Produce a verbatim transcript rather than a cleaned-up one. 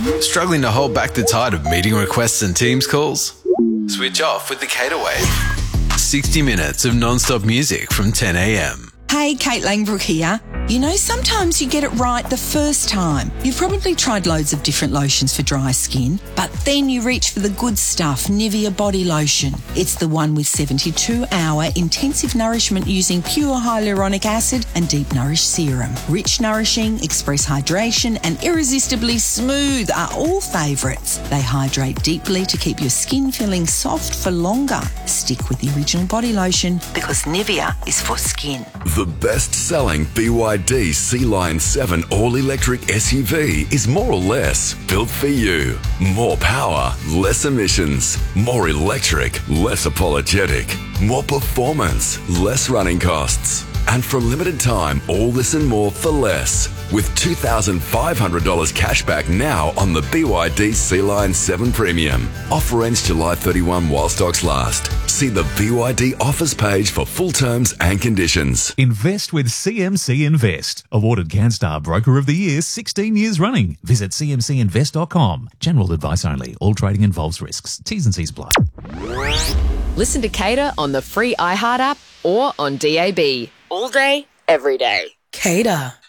Struggling to hold back the tide of meeting requests and Teams calls? Switch off with the Cater Wave. sixty minutes of non-stop music from ten a.m. Hey, Kate Langbrook here. You know, sometimes you get it right the first time. You've probably tried loads of different lotions for dry skin, but then you reach for the good stuff, Nivea Body Lotion. It's the one with seventy-two hour intensive nourishment using pure hyaluronic acid and deep nourish serum. Rich, nourishing, express hydration and irresistibly smooth are all favourites. They hydrate deeply to keep your skin feeling soft for longer. Stick with the original body lotion because Nivea is for skin. The best-selling B Y D Sea Lion seven all-electric S U V is more or less built for you. More power, less emissions. More electric, less apologetic. More performance, less running costs. And for a limited time, all this and more for less. With two thousand five hundred dollars cash back now on the B Y D Sea Lion seven Premium. Offer ends July thirty-first while stocks last. See the B Y D offers page for full terms and conditions. Invest with C M C Invest. Awarded CanStar Broker of the Year sixteen years running. Visit c m c invest dot com. General advice only. All trading involves risks. T's and C's apply. Listen to Cater on the free iHeart app or on D A B. All day, every day. Cater.